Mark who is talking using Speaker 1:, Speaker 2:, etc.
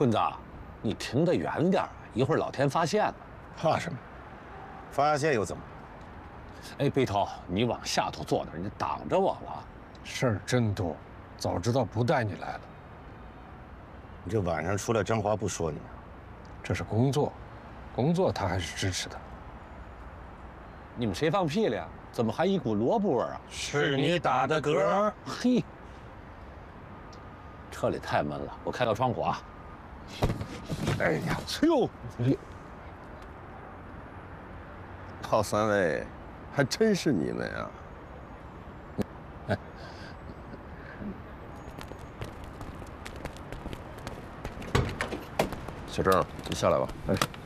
Speaker 1: 棍子，你停得远点，一会儿老田发现了。
Speaker 2: 怕什么？发现又怎么？
Speaker 1: 哎，背头，你往下头坐点，你挡着我了。
Speaker 3: 事儿真多，早知道不带你来了。
Speaker 2: 你这晚上出来，张华不说你啊？
Speaker 3: 这是工作，工作他还是支持的。
Speaker 1: 你们谁放屁了呀？怎么还一股萝卜味啊？
Speaker 2: 是你打的嗝。
Speaker 1: 嘿，车里太闷了，我开个窗户啊。
Speaker 3: 哎呀，哟，
Speaker 4: 好三位，还真是你们啊！小郑，你下来吧。哎。